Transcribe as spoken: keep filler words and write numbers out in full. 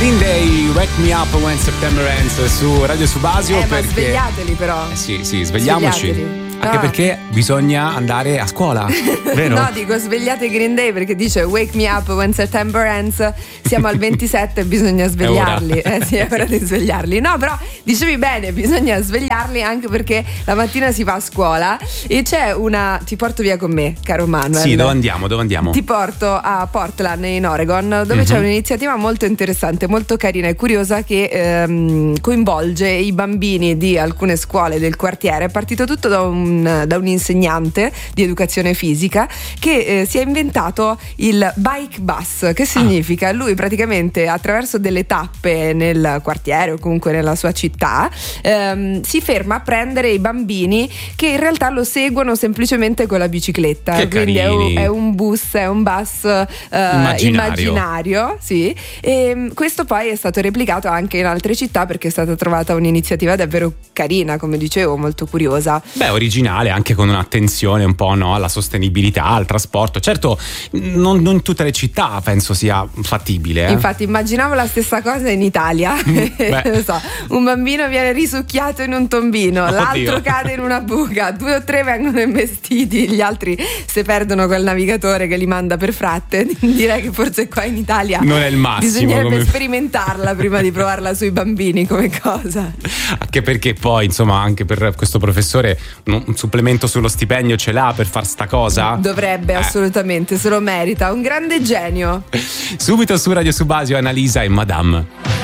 Green Day, Wake Me Up When September Ends su Radio Subasio. Eh, perché... ma svegliateli però. Eh sì, sì, svegliamoci. Svegliateli. Anche no. perché bisogna andare a scuola, vero? No, dico svegliate Green Day perché dice Wake Me Up When September Ends. Siamo al ventisette e bisogna svegliarli. È ora. Eh sì, è ora di svegliarli. No, però dicevi bene, bisogna svegliarli anche perché la mattina si va a scuola e c'è una. Ti porto via con me, caro Manuel. Sì, dove andiamo? Dove andiamo? Ti porto a Portland in Oregon, dove mm-hmm. c'è un'iniziativa molto interessante, molto carina e curiosa che ehm, coinvolge i bambini di alcune scuole del quartiere. È partito tutto da un, da un insegnante di educazione fisica che eh, si è inventato il bike bus, che significa lui praticamente attraverso delle tappe nel quartiere o comunque nella sua città ehm, si ferma a prendere i bambini che in realtà lo seguono semplicemente con la bicicletta. Che quindi è un, carini. è un bus, è un bus eh, immaginario, immaginario sì. E questo poi è stato replicato anche in altre città perché è stata trovata un'iniziativa davvero carina, come dicevo, molto curiosa. Beh, originale, anche con un'attenzione un po', no, alla sostenibilità, al trasporto. Certo, non, non in tutte le città penso sia fattibile. Eh? Infatti immaginavo la stessa cosa in Italia. Non so, un bambino viene risucchiato in un tombino, Oddio. l'altro cade in una buca, due o tre vengono investiti, gli altri se perdono quel navigatore che li manda per fratte. Direi che forse qua in Italia non è il massimo. Bisognerebbe come... sperimentarla prima di provarla sui bambini come cosa. Anche perché poi, insomma, anche per questo professore un supplemento sullo stipendio ce l'ha per far sta cosa? Dovrebbe, eh. assolutamente, se lo merita, un grande genio. Subito su Radio Subasio, Annalisa e Madame.